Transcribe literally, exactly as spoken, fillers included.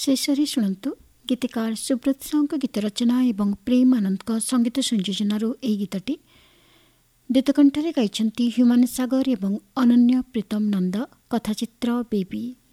ଶେଷରେ ଶୁଣନ୍ତୁ ଗୀତିକାର ସୁବ୍ରତ ସାହୁଙ୍କ ଗୀତ ରଚନା ଏବଂ ପ୍ରେମ ଆନନ୍ଦଙ୍କ ସଙ୍ଗୀତ ସଂଯୋଜନାରୁ ଏହି ଗୀତଟି। ଦ୍ୱିତକଣ୍ଠରେ ଗାଇଛନ୍ତି ହ୍ୟୁମାନ ସାଗର ଏବଂ ଅନନ୍ୟ ପ୍ରୀତମ ନନ୍ଦ। କଥାଚିତ୍ର ବେବି।